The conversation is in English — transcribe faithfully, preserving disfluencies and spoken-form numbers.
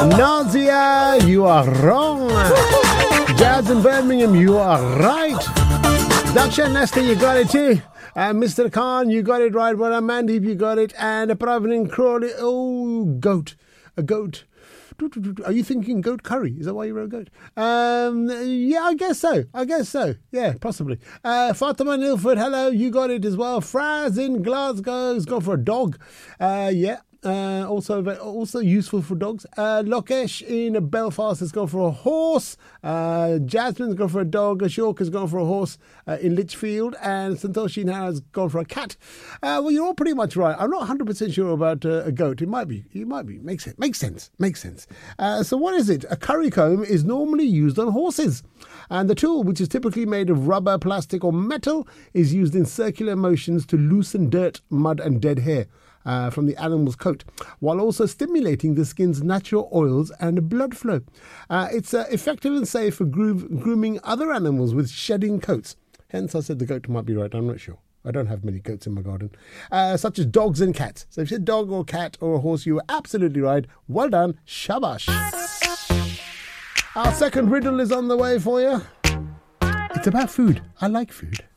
Nausea, you are wrong. Jazz in Birmingham, you are right. Daksha Nesta, you got it too. Uh, Mister Khan, you got it right. Well, Mandeep, you got it. And a Pravin Crawley, oh, goat. A goat. Are you thinking goat curry? Is that why you wrote goat? Um, yeah, I guess so. I guess so. Yeah, possibly. Uh, Fatima Nilford, hello. You got it as well. Fraz in Glasgow has gone for a dog. Uh, yeah. Uh, also also useful for dogs. Uh, Lokesh in Belfast has gone for a horse. Uh, Jasmine's gone for a dog. Ashok has gone for a horse uh, in Lichfield. And Santoshi now has gone for a cat. Uh, well, you're all pretty much right. I'm not one hundred percent sure about uh, a goat. It might be. It might be. Makes sense. Makes sense. Makes sense. Uh, so what is it? A curry comb is normally used on horses. And the tool, which is typically made of rubber, plastic or metal, is used in circular motions to loosen dirt, mud and dead hair Uh, from the animal's coat, while also stimulating the skin's natural oils and blood flow. Uh, it's uh, effective and safe for gro- grooming other animals with shedding coats. Hence, I said the goat might be right. I'm not sure. I don't have many goats in my garden, uh, such as dogs and cats. So if you said dog or cat or a horse, you were absolutely right. Well done. Shabash. Our second riddle is on the way for you. It's about food. I like food.